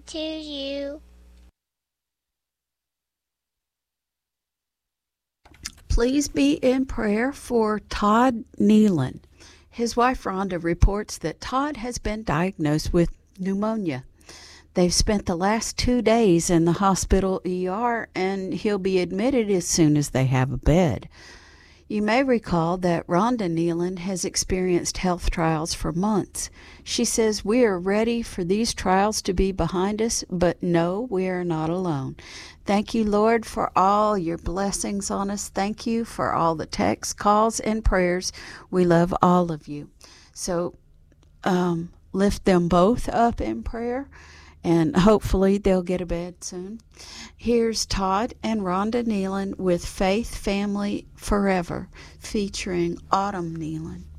to you. Please be in prayer for Todd Nealon. His wife Rhonda reports that Todd has been diagnosed with pneumonia. They've spent the last 2 days in the hospital ER, and he'll be admitted as soon as they have a bed. You may recall that Rhonda Nealon has experienced health trials for months. She says, "We are ready for these trials to be behind us, but no, we are not alone. Thank you, Lord, for all your blessings on us. Thank you for all the texts, calls, and prayers. We love all of you." So lift them both up in prayer, and hopefully they'll get a bed soon. Here's Todd and Rhonda Nealon with Faith Family Forever, featuring Autumn Nealon.